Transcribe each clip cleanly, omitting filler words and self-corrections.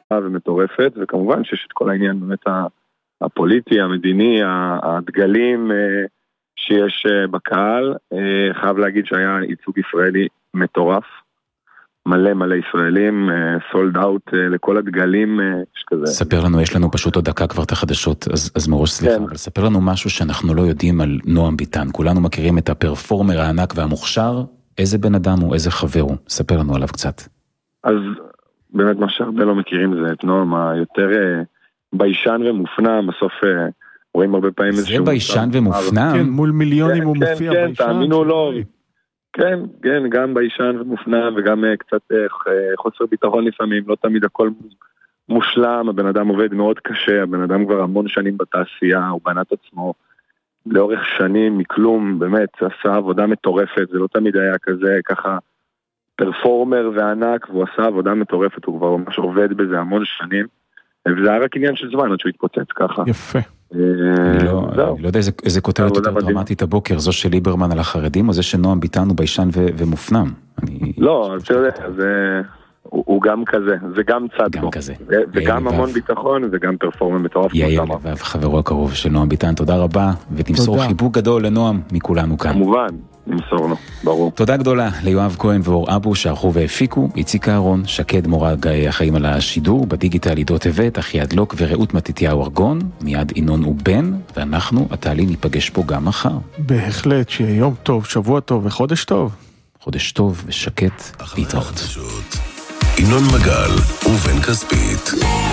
ומטורפת, וכמובן שיש את כל העניין באמת הפוליטי, המדיני, הדגלים שיש בקהל. חייב להגיד שהיה ייצוג ישראלי מטורף, מלא ישראלים, סולד אאוט לכל הדגלים שכזה. ספר לנו, יש לנו פשוט עוד דקה כבר את החדשות, אז מראש סליחה, אבל ספר לנו משהו שאנחנו לא יודעים על נועם ביטן. כולנו מכירים את הפרפורמר הענק והמוכשר, איזה בן אדם הוא, איזה חבר הוא, ספר לנו עליו קצת. אז באמת מה שהרבה לא מכירים זה את נועם היותר ביישן ומופנם, בסוף רואים הרבה פעמים איזשהו... זה ביישן ומופנם? כן, מול מיליונים הוא מופיע ביישן. כן, תאמינו לו. כן, גם ביישן ומופנם, וגם קצת חוסר ביטחון לפעמים, לא תמיד הכל מושלם, הבן אדם עובד מאוד קשה, הבן אדם כבר המון שנים בתעשייה, הוא בנה את עצמו לאורך שנים מכלום, באמת, עשה עבודה מטורפת, זה לא תמיד היה כזה, ככה פרפורמר וענק, והוא עשה עבודה מטורפת, הוא כבר ממש עובד בזה המון שנים, וזה היה רק עניין של זמן, עד שהוא התפוצץ ככה. יפה. אני לא יודע איזה כותרת יותר דרמטית הבוקר, זו של ליברמן על החרדים, או זה שנועם ביטן הוא ביישן ומופנם? לא, אתה יודע, הוא גם כזה, זה גם צד בו. וגם המון ביטחון, וגם פרפורמר מטורף. יאיר לבב, חברו הקרוב של נועם ביטן, תודה רבה, ותמסור חיבוק גדול לנועם מכולנו כאן. כמובן. נמסור לו, ברור. תודה גדולה ליואב כהן ואור אבו שערכו והפיקו, איציק אהרון, שקד מורג החיים על השידור, בדיגיטל עידו טבת, אחיעד לוק ורעות מתתיהו ארגון, מיד אינון ובן, ואנחנו, התעלי, ניפגש פה גם מחר. בהחלט, שיהיה יום טוב, שבוע טוב וחודש טוב. חודש טוב ושקט, להתראות. אינון מגל ובן כספית.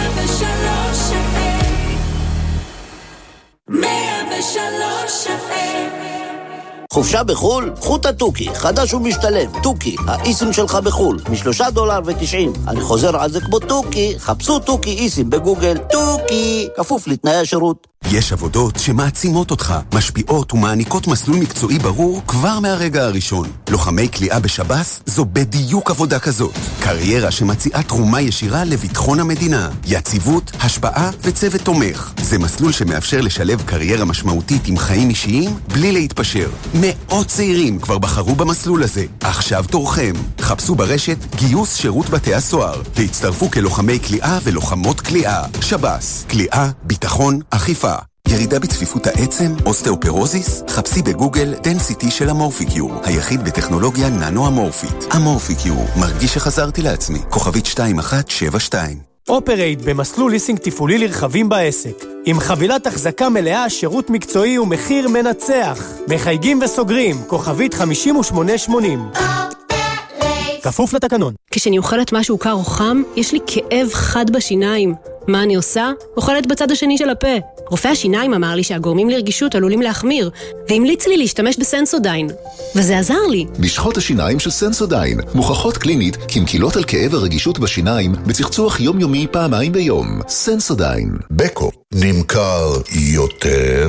103 חופשה בחול? קחו את התוכי, חדש ומשתלם. תוכי, האיסים שלך בחול, $3.90. אני חוזר על זה כמו תוכי, חפשו תוכי איסים בגוגל, תוכי, כפוף לתנאי השירות. יש עבודות שמעצימות אותך, משפיעות ומעניקות מסלול מקצועי ברור כבר מהרגע הראשון. לוחמי כליאה בשב"ס זו בדיוק עבודה כזאת. קריירה שמציעה תרומה ישירה לביטחון המדינה. יציבות, השפעה וצוות תומך. זה מסלול שמאפשר לשלב קריירה משמעותית עם חיים אישיים בלי להתפשר. מאות צעירים כבר בחרו במסלול הזה. עכשיו תורכם. חפשו ברשת גיוס שירות בתי הסוהר והצטרפו כלוחמי כליאה ולוחמות כליאה. שב"ס, כליאה, ביטחון, אכיפה. ירידה בצפיפות העצם, אוסטאופרוזיס, חפשי בגוגל דנסיטי של אמורפיקיור, היחיד בטכנולוגיה ננו-אמורפית. אמורפיקיור, מרגיש שחזרתי לעצמי. כוכבית 2172. אופרייט במסלול ליסינג טיפולי לרכבים בעסק. עם חבילת החזקה מלאה, שירות מקצועי ומחיר מנצח. מחייגים וסוגרים, כוכבית 5880. כפוף לתקנון. כשאני אוכלת משהו קר או חם, יש לי כאב חד בשיניים. מה אני עושה? אוכלת בצד השני של הפה. רופא השיניים אמר לי שהגורמים לרגישות עלולים להחמיר, והמליץ לי להשתמש בסנסודיין. וזה עזר לי. משחות השיניים של סנסודיין מוכחות קלינית כמקילות על כאב הרגישות בשיניים בצחצוח יומיומי פעמיים ביום. סנסודיין. בקו נמכר יותר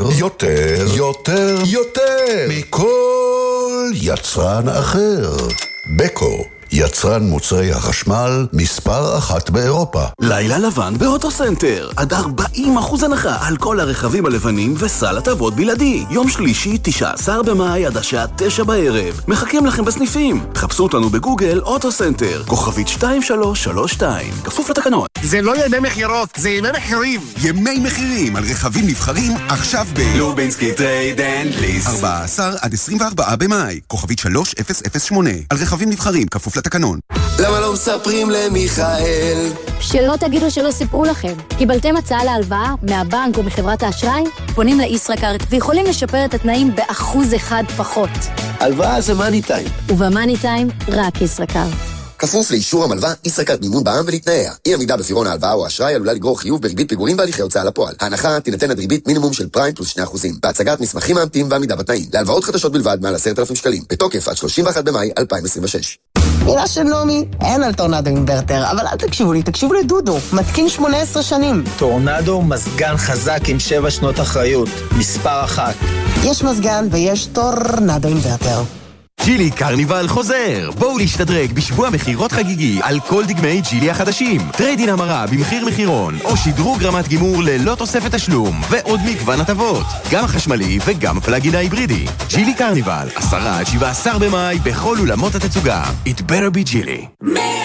מכל יצרן אחר. בקו, יצרן מוצרי החשמל מספר 1 באירופה. לילה לבן באוטוסנטר, עד 40% הנחה על כל הרכבים הלבנים וסל הטבות בלעדי. יום שלישי 19 במאי עד השעה 9 בערב. מחכים לכם בסניפים. חפשו אותנו בגוגל אוטוסנטר, כוכבית 2332. כפוף לתקנון. זה לא ימי מחירות, זה ימי מחירים. ימי מחירים על רכבים נבחרים עכשיו לובינסקי טרייד אנד ליס. 14 עד 24 במאי, כוכבית 3008. על רכבים נבחרים, כפוף לתקנון. למה לא מספרים למיכאל? שלא תגידו שלא סיפרו לכם. קיבלתם הצעה להלוואה מהבנק או מחברת האשראי? פונים לישראכרט ויכולים לשפר את התנאים ב1% פחות. הלוואה זה מאני טיים. ובמאני טיים רק ישראכרט. כפוף לאישור המלווה, ישראכרט מימון בע"מ ולתנאיה. אי עמידה בפירעון ההלוואה או האשראי עלולה לגרור חיוב בריבית פיגורים והליכי הוצאה לפועל. ההנחה תינתן עד ריבית מינימום של פריים פלוס 2%. בהצגת מסמכים מאמתים ועמידה בתנאים. להלוואות חדשות בלבד מעל 10,000 שקלים. בתוקף עד 31 במאי 2026. מילה של נעמי, אין על טורנדו אינברטר, אבל אל תקשיבו לי, תקשיבו לדודו, מתקין 18 שנים. טורנדו מזגן חזק עם 7 שנות אחריות, מספר 1. יש מזגן ויש טורנדו אינברטר. ג'ילי קרניבל חוזר. בואו להשתדרג בשבוע מחירות חגיגי על כל דגמי ג'ילי החדשים. טריידין המרה במחיר מחירון, או שדרוג רמת גימור ללא תוספת תשלום, ועוד מגוון הטבות. גם החשמלי וגם הפלאגין ההיברידי. ג'ילי קרניבל, 10 עד 17 במאי בכל אולמות התצוגה. It better be ג'ילי.